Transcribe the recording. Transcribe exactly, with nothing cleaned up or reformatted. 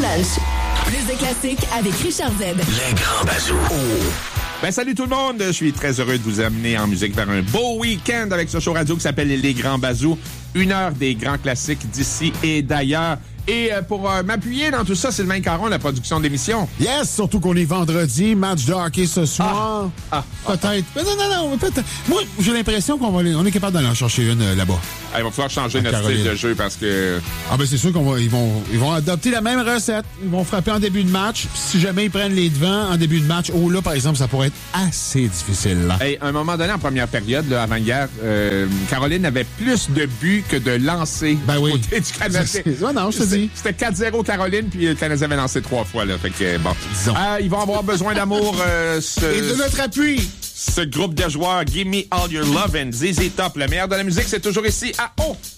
lunch. Plus de classiques avec Richard Z. Les grands bazous. Oh. Ben, salut tout le monde! Je suis très heureux de vous amener en musique vers un beau week-end avec ce show radio qui s'appelle Les Grands Bazous. Une heure des grands classiques d'ici et d'ailleurs. Et pour euh, m'appuyer dans tout ça, Sylvain Caron, la production de l'émission. Yes, surtout qu'on est vendredi, match de hockey ce soir. Ah, ah, peut-être. Ah. Non, non, non, peut-être. Moi, j'ai l'impression qu'on va aller, on est capable d'aller en chercher une euh, là-bas. Ah, il va falloir changer à notre Caroline. style de jeu parce que... Ah, ben c'est sûr qu'on va, ils vont, ils vont adopter la même recette. Ils vont frapper en début de match. Puis si jamais ils prennent les devants en début de match, oh là, par exemple, ça pourrait être assez difficile, là. Hey, à un moment donné, en première période, là, avant-hier, euh, Caroline avait plus de buts que de lancers. Ben oui. Côté du Canadien. Ouais, non, je te dis. C'était quatre zéro Caroline, puis le Canadien avait lancé trois fois, là. Fait que, bon. Euh, ils vont avoir besoin d'amour, euh, ce... Et de notre appui. Ce groupe de joueurs, Give Me All Your Love and Z Z Top. Le meilleur de la musique, c'est toujours ici à O.